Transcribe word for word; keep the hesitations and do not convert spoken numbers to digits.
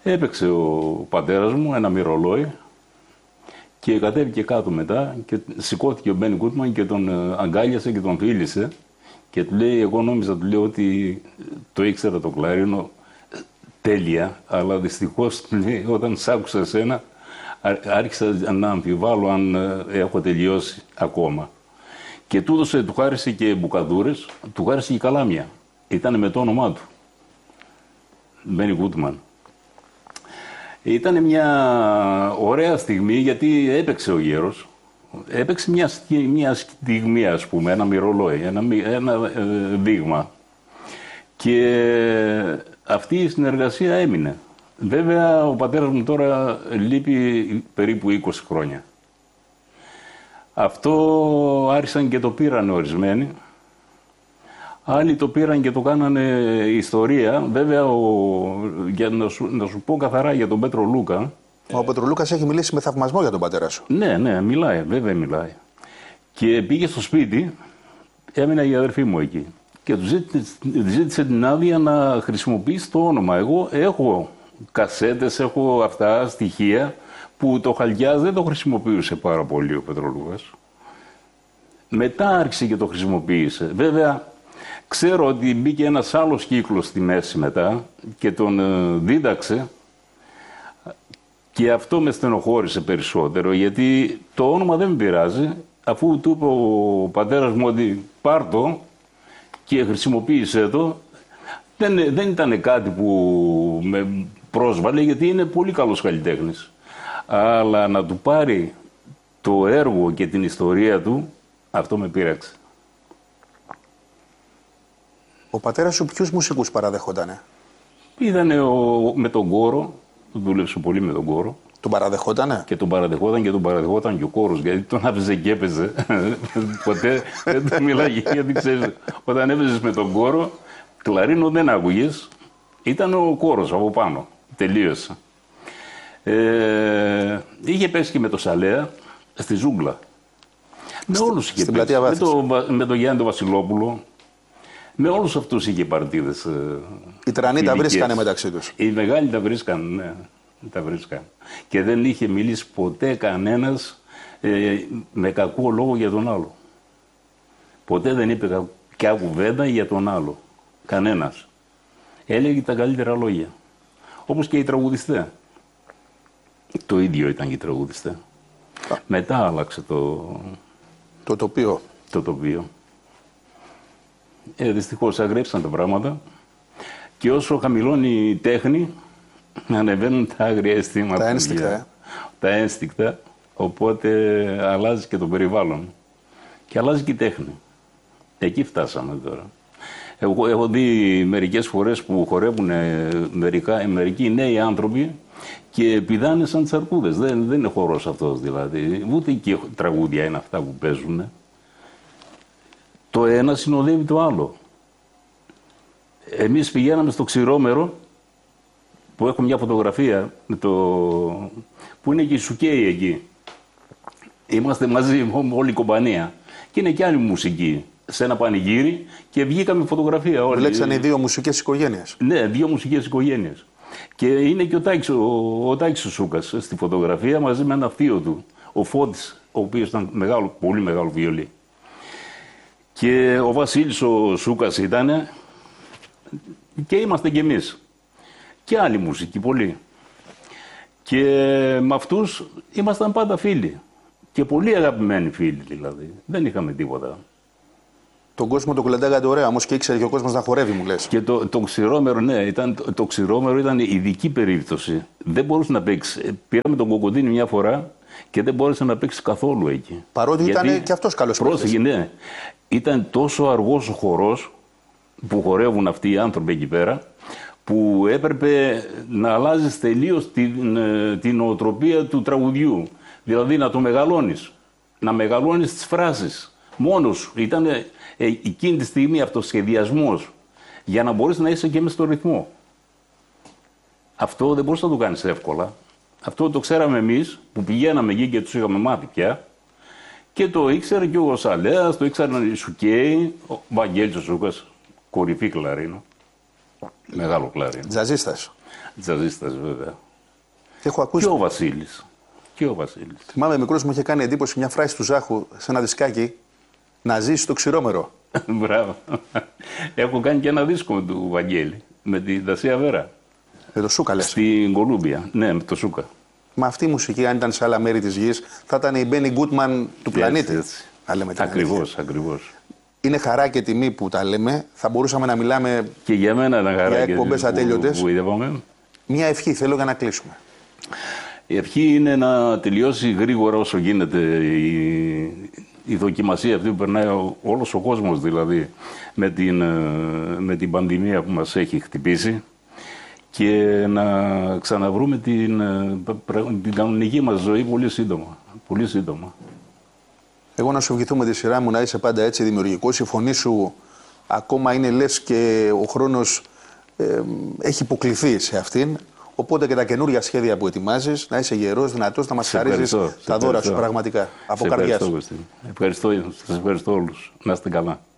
Έπαιξε ο πατέρας μου ένα μυρολόι και κατέβηκε κάτω μετά και σηκώθηκε ο Μπένι Γκούτμαν και τον αγκάλιασε και τον φίλησε και του λέει, εγώ νόμιζα, του λέω, ότι το ήξερα το κλαρίνο τέλεια, αλλά δυστυχώς, λέει, όταν σ' άκουσα εσένα, άρχισα να αμφιβάλλω αν έχω τελειώσει ακόμα. Και του έδωσε, του χάρισε και μπουκαδούρες, του χάρισε και καλάμια. Ήταν με το όνομά του. Μπένι Γκούτμαν. Ήταν μια ωραία στιγμή γιατί έπαιξε ο γέρος. Έπαιξε μια, μια στιγμή, ας πούμε, ένα μυρολόι, ένα, ένα ε, δείγμα. Και αυτή η συνεργασία έμεινε. Βέβαια, ο πατέρας μου τώρα λείπει περίπου είκοσι χρόνια. Αυτό άρχισαν και το πήραν ορισμένοι. Άλλοι το πήραν και το κάνανε ιστορία. Βέβαια, ο, για να σου, να σου πω καθαρά για τον Πέτρο Λούκα. Ο Πέτρο Λούκας έχει μιλήσει με θαυμασμό για τον πατέρα σου. Ναι, ναι, μιλάει, βέβαια μιλάει. Και πήγε στο σπίτι, έμεινα η αδερφή μου εκεί. Και του ζήτησε, ζήτησε την άδεια να χρησιμοποιήσει το όνομα. Εγώ έχω κασέτες, έχω αυτά στοιχεία που το Χαλκιάς δεν το χρησιμοποιούσε πάρα πολύ ο Πέτρο Λούκας. Μετά άρχισε και το χρησιμοποίησε. Βέβαια, ξέρω ότι μπήκε ένας άλλος κύκλος στη μέση μετά και τον ε, δίδαξε και αυτό με στενοχώρησε περισσότερο, γιατί το όνομα δεν με πειράζει, αφού του είπε ο πατέρας μου ότι πάρ' το και χρησιμοποίησε το, δεν, δεν ήταν κάτι που με πρόσβαλε, γιατί είναι πολύ καλός καλλιτέχνης. Αλλά να του πάρει το έργο και την ιστορία του, αυτό με πείραξε. Ο πατέρας σου ποιους μουσικούς παραδεχότανε? Ήτανε ο, με τον κόρο, δούλεψε πολύ με τον κόρο. Τον παραδεχότανε? Και τον παραδεχόταν και τον παραδεχόταν και ο κόρος, γιατί τον άφησε και έπαιζε. Ποτέ δεν του μιλάγε, γιατί ξέρεις, όταν έπαιζες με τον κόρο, κλαρίνο δεν άκουγες, ήταν ο κόρος από πάνω, τελείωσε. Ε, είχε πέσει και με το Σαλέα, στη Ζούγκλα. Με όλους είχε πέσει, με, το, με τον Γιάννη τον Βασιλόπουλο. Με όλους αυτούς είχε παρτίδες. Οι τρανοί τα βρίσκανε μεταξύ τους. Οι μεγάλοι τα βρίσκανε, ναι. Τα βρίσκανε. Και δεν είχε μιλήσει ποτέ κανένας ε, με κακό λόγο για τον άλλο. Ποτέ δεν είπε κακιά κουβέντα για τον άλλο. Κανένας. Έλεγε τα καλύτερα λόγια. Όπως και οι τραγουδιστές. Το ίδιο ήταν και οι τραγουδιστές. Μετά άλλαξε το... Το τοπίο. Το τοπίο. Ε, δυστυχώς αγρέψαν τα πράγματα και όσο χαμηλώνει η τέχνη ανεβαίνουν τα άγρια αισθήματα. Τα ένστικτα. Ε. Τα ένστικτα, οπότε αλλάζει και το περιβάλλον και αλλάζει και η τέχνη. Εκεί φτάσαμε τώρα. Εγώ έχω δει μερικές φορές που χορεύουν μερικά, μερικοί νέοι άνθρωποι και πηδάνε σαν τις αρκούδες. Δεν, δεν είναι χορός αυτός δηλαδή. Ούτε και τραγούδια είναι αυτά που παίζουν. Το ένα συνοδεύει το άλλο. Εμείς πηγαίναμε στο Ξηρόμερο, που έχω μια φωτογραφία, με το... που είναι και η Σουκέη εκεί. Είμαστε μαζί, όλη η κομπανία. Και είναι και άλλη μουσική, σε ένα πανηγύρι και βγήκαμε φωτογραφία όλοι. Βλέξανε οι δύο μουσικές οικογένειες. Ναι, δύο μουσικές οικογένειες. Και είναι και ο Τάκης ο, ο, Τάκης ο Σούκας στη φωτογραφία μαζί με ένα θείο του, ο Φώτης, ο οποίος ήταν μεγάλο, πολύ μεγάλο βιολί. Και ο Βασίλης ο Σούκας ήταν και είμαστε κι εμείς. Και άλλη μουσική, πολύ. Και με αυτούς ήμασταν πάντα φίλοι. Και πολύ αγαπημένοι φίλοι δηλαδή. Δεν είχαμε τίποτα. Τον κόσμο τον κουλεντάγατε ωραία, όμως και ήξερε και ο κόσμος να χορεύει, μου λες. Και το, το Ξηρόμερο, ναι, ήταν, το, το Ξηρόμερο ήταν ειδική περίπτωση. Δεν μπορούσε να παίξει. Πήραμε τον Κοκοντίνη μια φορά και δεν μπόρεσε να παίξει καθόλου εκεί. Παρότι γιατί ήταν και αυτός καλός παίκτης. Ναι. Ήταν τόσο αργός ο χορός που χορεύουν αυτοί οι άνθρωποι εκεί πέρα, που έπρεπε να αλλάζεις τελείως την, την νοοτροπία του τραγουδιού. Δηλαδή να το μεγαλώνεις. Να μεγαλώνεις τις φράσεις. Μόνος σου. Ήταν ε, εκείνη τη στιγμή αυτοσχεδιασμός. Για να μπορείς να είσαι και μες στο ρυθμό. Αυτό δεν μπορείς να το κάνεις εύκολα. Αυτό το ξέραμε εμείς που πηγαίναμε εκεί και τους είχαμε μάθει πια. Και το ήξερε και ο Σαλέας, το ήξεραν οι Σουκέοι, ο Βαγγέλης ο Σούκας, κορυφή κλαρίνο. Μεγάλο κλάρι. Τζαζίστας. Τζαζίστας βέβαια. Και έχω ακούσει. Και ο Βασίλης. Και ο Βασίλης. Θυμάμαι μικρός μου είχε κάνει εντύπωση μια φράση του Ζάχου σε ένα δισκάκι. Να ζήσει στο ξηρόμερο. Μπράβο. Έχω κάνει και ένα δίσκο του Βαγγέλη. Με την Δασία Βέρα. Με το Σούκα λες. Στην Κολούμπια. Ναι, με το Σούκα. Μα αυτή η μουσική, αν ήταν σε άλλα μέρη της γης, θα ήταν η Μπένι Γκούτμαν του πλανήτη. Έτσι, έτσι. Να λέμε την Ακριβώς, αλήθεια. ακριβώς. Είναι χαρά και τιμή που τα λέμε. Θα μπορούσαμε να μιλάμε Και για μένα ήταν χαρά. για και εκπομπές που- ατέλειωτες. που είδαμε. Μια ευχή θέλω για να κλείσουμε. Η ευχή είναι να τελειώσει γρήγορα όσο γίνεται η, η δοκιμασία αυτή που περνάει ο- όλος ο κόσμος δηλαδή με την, ε, με την πανδημία που μας έχει χτυπήσει και να ξαναβρούμε την, ε, πρα- την κανονική μας ζωή πολύ σύντομα. Πολύ σύντομα. Εγώ να σου ευχηθώ με τη σειρά μου να είσαι πάντα έτσι δημιουργικός. Η φωνή σου ακόμα είναι λες και ο χρόνος ε, έχει υποκληθεί σε αυτήν. Οπότε και τα καινούργια σχέδια που ετοιμάζεις να είσαι γερός, δυνατός, να μας Σε χαρίζεις ευχαριστώ, σε τα δώρα σου ευχαριστώ. πραγματικά. Από Σε καρδιάς. ευχαριστώ, Κωστή. Ευχαριστώ, σας ευχαριστώ όλους. Να είστε καλά.